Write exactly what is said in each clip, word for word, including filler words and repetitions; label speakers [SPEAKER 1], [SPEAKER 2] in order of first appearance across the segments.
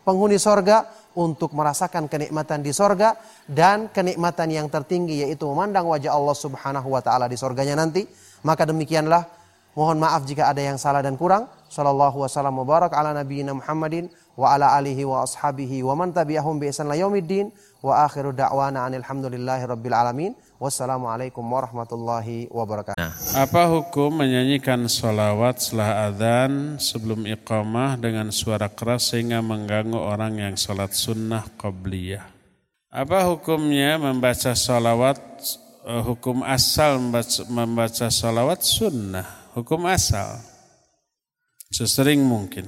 [SPEAKER 1] penghuni sorga untuk merasakan kenikmatan di sorga dan kenikmatan yang tertinggi yaitu memandang wajah Allah Subhanahu wa taala di sorganya nanti. Maka demikianlah, mohon maaf jika ada yang salah dan kurang. Sallallahu wasallam wa barak ala nabiyyina Muhammadin wa ala alihi wa ashabihi wa man tabi'ahum bi ihsan ila yaumiddin wa akhiru da'wana alhamdulillahi rabbil alamin. Wassalamualaikum warahmatullahi wabarakatuh.
[SPEAKER 2] Nah, apa hukum menyanyikan sholawat setelah adzan sebelum iqamah dengan suara keras sehingga mengganggu orang yang sholat sunnah qabliyah? Apa hukumnya membaca sholawat, uh, hukum asal membaca, membaca sholawat sunnah, hukum asal sesering mungkin.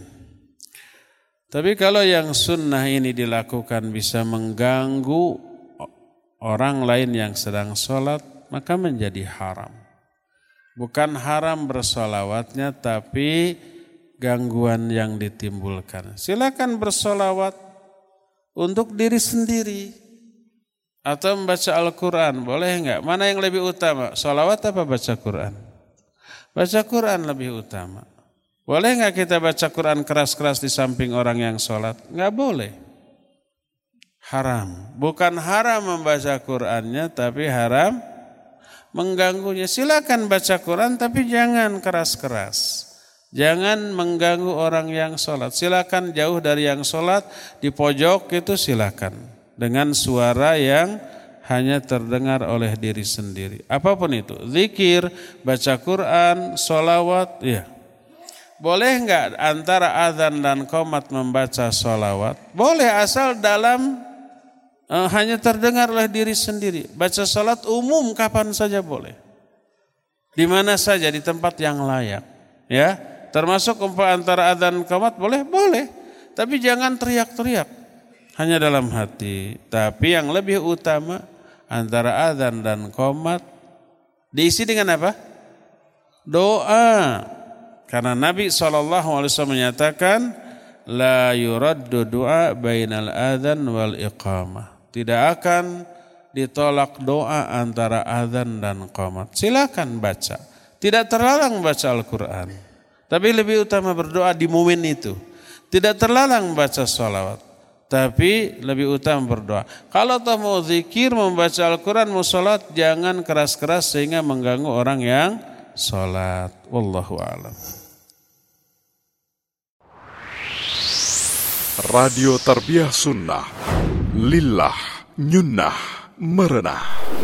[SPEAKER 2] Tapi kalau yang sunnah ini dilakukan bisa mengganggu orang lain yang sedang sholat, maka menjadi haram. Bukan haram bersolawatnya, tapi gangguan yang ditimbulkan. Silakan bersolawat untuk diri sendiri. Atau membaca Al-Quran, boleh enggak? Mana yang lebih utama? Solawat apa baca Quran? Baca Quran lebih utama. Boleh enggak kita baca Quran keras-keras di samping orang yang sholat? Enggak boleh. Haram. Bukan haram membaca Qur'annya, tapi haram mengganggunya. Silakan baca Quran, tapi jangan keras-keras. Jangan mengganggu orang yang sholat. Silakan jauh dari yang sholat, di pojok itu silakan. Dengan suara yang hanya terdengar oleh diri sendiri. Apapun itu, zikir, baca Quran, sholawat, ya. Boleh enggak antara azan dan qomat membaca sholawat? Boleh, asal dalam Uh, hanya terdengar oleh diri sendiri. Baca salat umum kapan saja boleh. Di mana saja, di tempat yang layak. Ya, termasuk antara adzan qomat boleh, boleh. Tapi jangan teriak-teriak. Hanya dalam hati. Tapi yang lebih utama antara adzan dan qomat diisi dengan apa? Doa. Karena Nabi shallallahu alaihi wasallam menyatakan la yuraddu du'a bainal adzan wal iqamah. Tidak akan ditolak doa antara azan dan qomat. Silakan baca. Tidak terlarang baca Al-Quran. Tapi lebih utama berdoa di momen itu. Tidak terlarang baca sholawat. Tapi lebih utama berdoa. Kalau toh mau zikir, membaca Al-Quran, mau sholat, jangan keras-keras sehingga mengganggu orang yang sholat. Wallahu a'lam.
[SPEAKER 3] Radio Tarbiyah Sunnah. Lillah nyunnah merenah.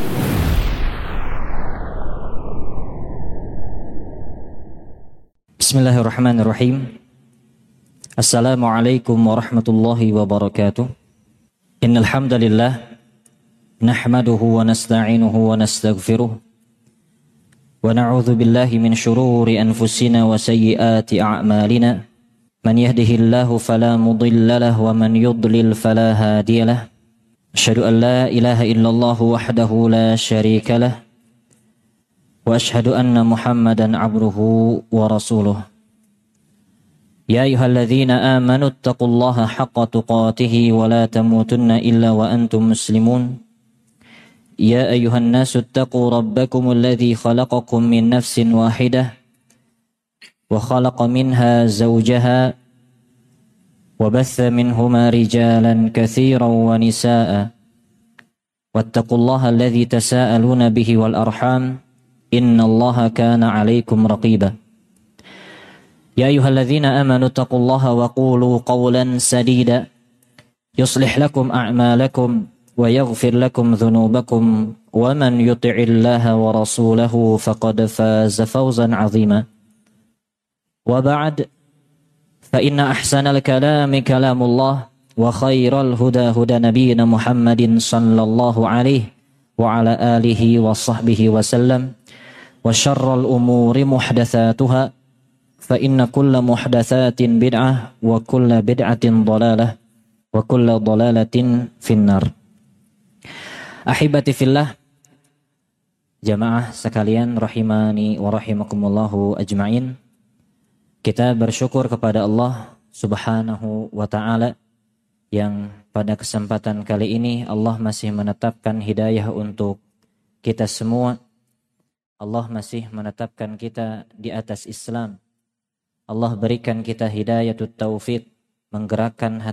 [SPEAKER 4] Bismillahirrahmanirrahim. Assalamualaikum warahmatullahi wabarakatuh. Innal hamdalillah nahmaduhu wa nasta'inuhu wa nastaghfiruh wa na'udzu billahi min shururi anfusina wa sayyiati a'malina. Man yahdihillahu fala mudilla lahu wa man yudlil fala hadiya lahu. Asyhadu an la ilaha illallah wahdahu la syarika lah. Wa asyhadu anna Muhammadan abduhu wa rasuluh. Ya ayyuhalladzina amanu taqullaha haqqa tuqatih wa la tamutunna illa wa antum muslimun. Ya ayyuhan nasu taqu rabbakum alladzi khalaqakum min nafsin wahidah وخلق منها زوجها وبث منهما رجالا كثيرا ونساء واتقوا الله الذي تساءلون به والأرحام إن الله كان عليكم رقيبا يا أيها الذين آمنوا اتقوا الله وقولوا قولا سديدا يصلح لكم أعمالكم ويغفر لكم ذنوبكم ومن يطع الله ورسوله فقد فاز فوزا عظيما وبعد فإن أحسن الكلام كلام الله وخير الهدى هدى نبينا محمد صلى الله عليه وعلى آله وصحبه وسلم وشر الأمور محدثاتها فإن كل محدثات بدعة وكل بدعة ضلالة وكل ضلالة في النار. Ahibati fillah, jamaah sekalian rahimani wa rahimakumullahu ajma'in. Kita bersyukur kepada Allah Subhanahu wa ta'ala yang pada kesempatan kali ini Allah masih menetapkan hidayah untuk kita semua. Allah masih menetapkan kita di atas Islam. Allah berikan kita hidayatut taufik, menggerakkan hati